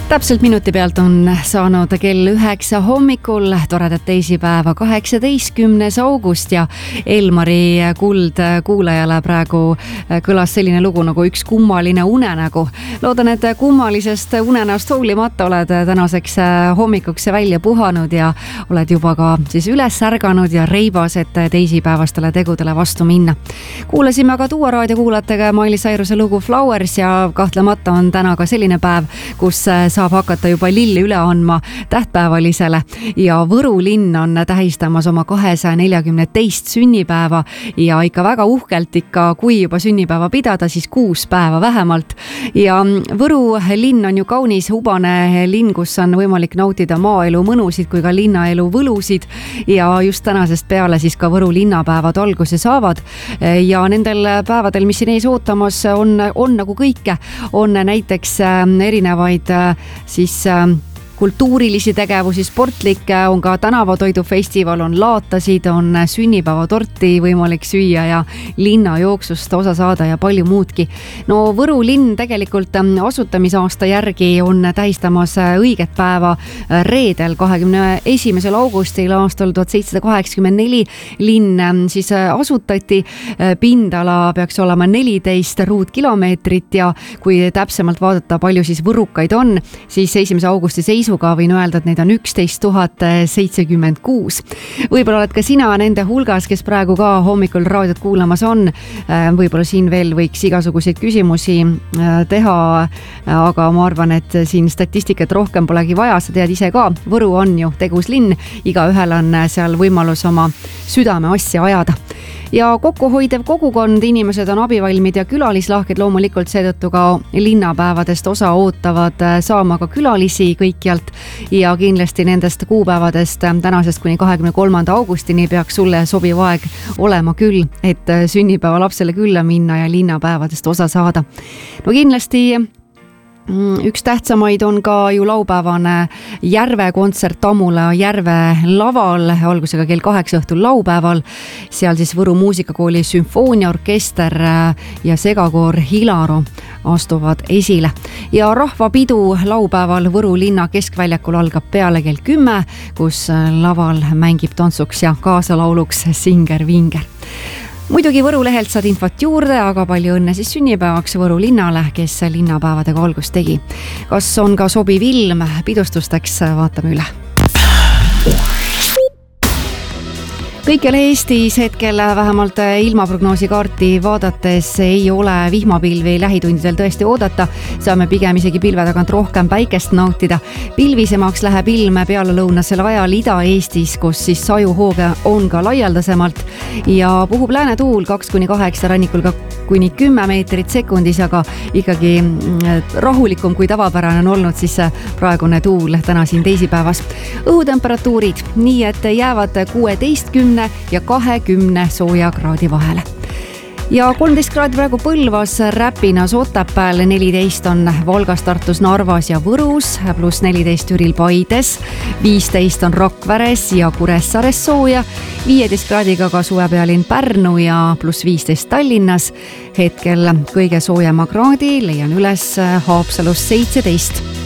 Täpselt minuti pealt on saanud kell 9 hommikul, toredat teisipäeva 18. august ja Elmari Kuld kuulajale praegu kõlas selline lugu nagu üks kummaline unenägu. Loodan, et kummalisest unenäost hoolimata oled tänaseks hommikuks välja puhanud ja oled juba ka siis üles ärganud ja reibas, et teisipäevastele tegudele vastu minna. Kuulasime aga Duo raadio kuulatega Miley Cyruse lugu Flowers ja kahtlemata on täna ka selline päev, kus saab hakata juba lilli üle andma tähtpäevalisele ja Võru linn on tähistamas oma 242 sünnipäeva ja ikka väga uhkelt kui juba sünnipäeva pidada, siis 6 päeva vähemalt. Ja Võru linn on ju kaunis hubane linn, kus on võimalik nautida maaelu mõnusid kui ka linnaelu võlusid ja just tänasest peale siis ka Võru linnapäevad alguse saavad ja nendel päevadel, mis siin ees ootamas on nagu kõike, on näiteks erinevaid siis kultuurilisi tegevusi, sportlikke, on ka tänavatoidufestival, on laatasid, on sünnipäevatorti võimalik süüa ja linnajooksust osa saada ja palju muudki. No Võru linn tegelikult asutamisaasta järgi on tähistamas õiget päeva reedel 21. augustil aastal 1784 linn siis asutati. Pindala peaks olema 14 ruutkilomeetrit ja kui täpsemalt vaadata, palju siis võrukaid on, siis 1. augusti seisuga võin öelda, et neid on 11 076. Võib-olla oled ka sina nende hulgas, kes praegu ka hommikul raadiot kuulamas on. Võib-olla siin veel võiks igasuguseid küsimusi teha, aga ma arvan, et siin statistikat rohkem polegi vaja, sa tead ise ka. Võru on ju tegus linn, igaühel on seal võimalus oma südame asja ajada. Ja kokkuhoidev kogukond, inimesed on abivalmid ja külalislahked, loomulikult seetõttu ka linnapäevadest osa ootavad saama ka külalisi kõikjalt ja kindlasti nendest kuupäevadest tänasest kuni 23. augustini peaks sulle sobiv aeg olema küll, et sünnipäeva lapsele külla minna ja linnapäevadest osa saada. No kindlasti üks tähtsamaid on ka ju laupäevane Järve kontsert Tammula Järve laval, algusega kell 8 õhtul laupäeval. Seal siis Võru muusikakooli sümfooniaorkester ja segakoor Hilaro astuvad esile. Ja rahvapidu laupäeval Võru linna keskväljakul algab peale kell 10, kus laval mängib tantsuks ja kaasalauluks Singer Vinger. Muidugi Võru lehelt saad infot juurde, aga palju õnne siis sünnipäevaks Võru linnale, kes linnapäevadega algust tegi. Kas on ka sobiv ilm pidustusteks, vaatame üle. Kõikjal Eestis hetkel vähemalt ilmaprognoosi kaarti vaadates ei ole vihmapilvi lähitundidel tõesti oodata. Saame pigem isegi pilve tagant rohkem päikest nautida. Pilvisemaks läheb ilm pealelõunasel ajal Ida-Eestis, kus siis sajuhooge on ka laialdasemalt ja puhub läänetuul 2-8 rannikul ka kuni 10 meetrit sekundis, aga ikkagi rahulikum kui tavapärane on olnud siis praegune tuul täna siin teisipäevas. Õhutemperatuurid nii, et jäävad 16 ja 20 sooja kraadi vahele. Ja 13 kraadi praegu Põlvas, Räpinas, Otepääl, 14 on Valgas, Tartus, Narvas ja Võrus, pluss 14 Türil, Paides, 15 on Rakveres ja Kuressaares sooja, 15 kraadiga ka suvepealinn Pärnu ja pluss 15 Tallinnas. Hetkel kõige soojema kraadi leian üles Haapsalus 17.